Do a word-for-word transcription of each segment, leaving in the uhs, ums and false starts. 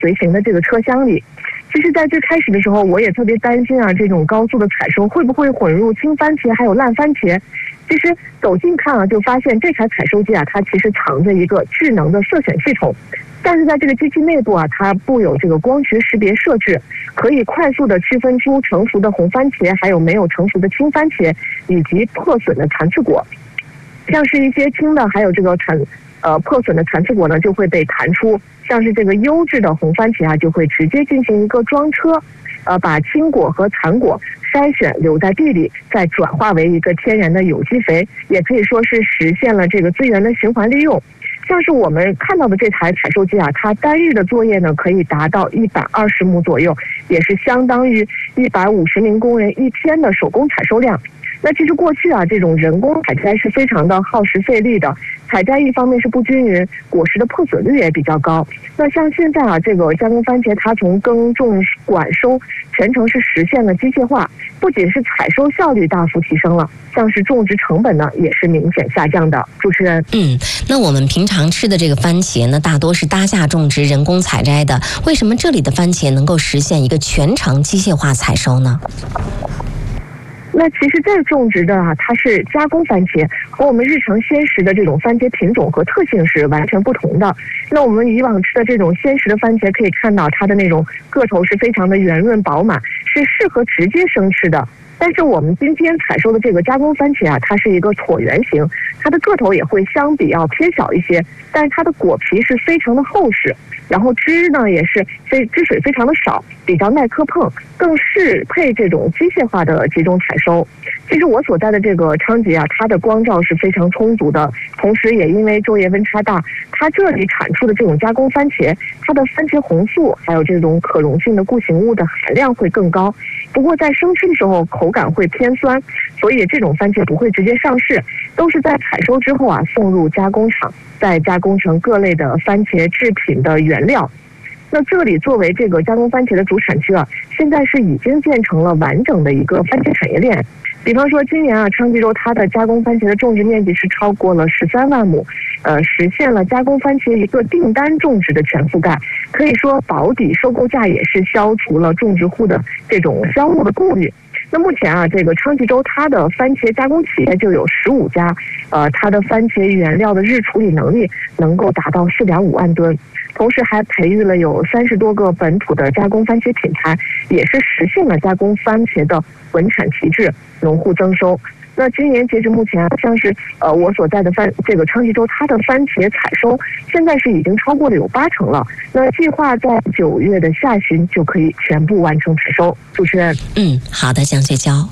随行的这个车厢里。其实在最开始的时候，我也特别担心啊，这种高速的采收会不会混入青番茄还有烂番茄。其实走近看啊，就发现这台采收机啊，它其实藏着一个智能的色选系统，但是在这个机器内部啊，它布有这个光学识别设置，可以快速的区分出成熟的红番茄，还有没有成熟的青番茄，以及破损的残次果。像是一些青的，还有这个残呃破损的残次果呢，就会被弹出；像是这个优质的红番茄啊，就会直接进行一个装车，呃，把青果和残果筛选留在地里，再转化为一个天然的有机肥，也可以说是实现了这个资源的循环利用。像是我们看到的这台采收机啊，它单日的作业呢可以达到一百二十亩左右，也是相当于一百五十名工人一天的手工采收量。那其实过去啊，这种人工采摘是非常的耗时费力的，采摘一方面是不均匀，果实的破损率也比较高。那像现在啊，这个加工番茄它从耕种、管收全程是实现了机械化，不仅是采收效率大幅提升了，像是种植成本呢也是明显下降的。主持人， 嗯，那我们平常吃的这个番茄呢，大多是搭架种植、人工采摘的，为什么这里的番茄能够实现一个全程机械化采收呢？ 那其实这种植的啊，它是加工番茄，和我们日常鲜食的这种番茄品种和特性是完全不同的。那我们以往吃的这种鲜食的番茄，可以看到它的那种个头是非常的圆润饱满，是适合直接生吃的。但是我们今天采收的这个加工番茄啊，它是一个椭圆形，它的个头也会相比要偏小一些，但是它的果皮是非常的厚实，然后汁呢也是非汁水非常的少，比较耐磕碰，更适配这种机械化的集中采收。其实我所在的这个昌吉啊，它的光照是非常充足的，同时也因为昼夜温差大，它这里产出的这种加工番茄，它的番茄红素还有这种可溶性的固形物的含量会更高。不过在生吃的时候口感会偏酸，所以这种番茄不会直接上市，都是在采收之后啊送入加工厂，再加工成各类的番茄制品的原料。那这里作为这个加工番茄的主产区啊，现在是已经建成了完整的一个番茄产业链。比方说今年啊，昌吉州它的加工番茄的种植面积是超过了十三万亩，呃，实现了加工番茄一个订单种植的全覆盖。可以说保底收购价也是消除了种植户的这种销路的顾虑。那目前啊，这个昌吉州它的番茄加工企业就有十五家，呃，它的番茄原料的日处理能力能够达到四点五万吨，同时还培育了有三十多个本土的加工番茄品牌，也是实现了加工番茄的稳产提质，农户增收。那今年截至目前啊，像是呃我所在的番这个昌吉州，它的番茄采收现在是已经超过了有八成了。那计划在九月的下旬就可以全部完成采收。主持人， 嗯，好的，江学娇。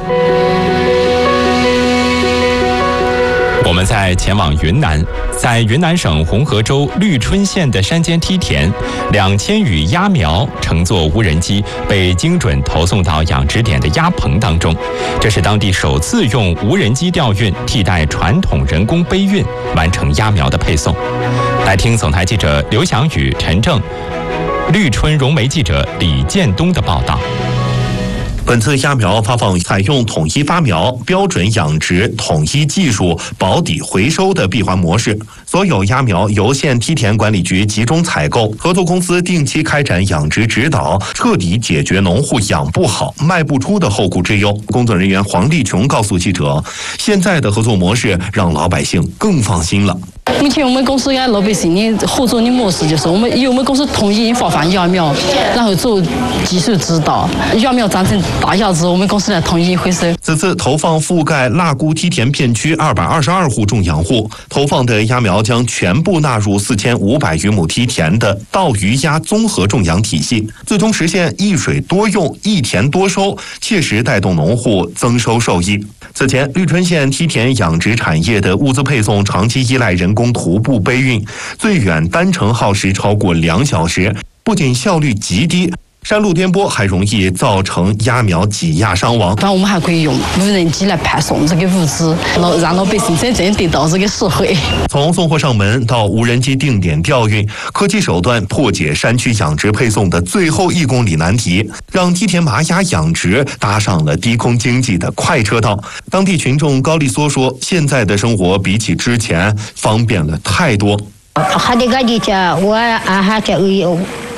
我们在前往云南，在云南省红河州绿春县的山间梯田，两千羽鸭苗乘坐无人机被精准投送到养殖点的鸭棚当中。这是当地首次用无人机调运替代传统人工背运，完成鸭苗的配送。来听总台记者刘翔宇、陈正、绿春融媒记者李建东的报道。 本次鸭苗发放采用统一发苗、标准养殖、统一技术、保底回收的闭环模式。所有鸭苗由县梯田管理局集中采购，合作公司定期开展养殖指导，彻底解决农户养不好、卖不出的后顾之忧。工作人员黄立琼告诉记者，现在的合作模式让老百姓更放心了。 目前我们公司跟老百姓的合作的模式就是，我们由我们公司统一发放鸭苗，然后做技术指导，鸭苗长成大鸭子，我们公司来统一回收。 此次投放覆盖腊沽梯田片区二百二十二户种养户，投放的鸭苗将全部纳入四千五百余亩梯田的稻鱼鸭综合种养体系，最终实现一水多用、一田多收，切实带动农户增收受益。此前，绿春县梯田养殖产业的物资配送长期依赖人工徒步背运，最远单程耗时超过两小时，不仅效率极低，山路颠簸还容易造成鸭苗挤压伤亡。 当然，我们还可以用无人机来派送这个物资，让老百姓真正得到这个实惠。 从送货上门到无人机定点调运，科技手段破解山区养殖配送的最后一公里难题，让梯田麻鸭养殖搭上了低空经济的快车道。当地群众高丽梭说，现在的生活比起之前方便了太多。 还得个的家，我啊还在有。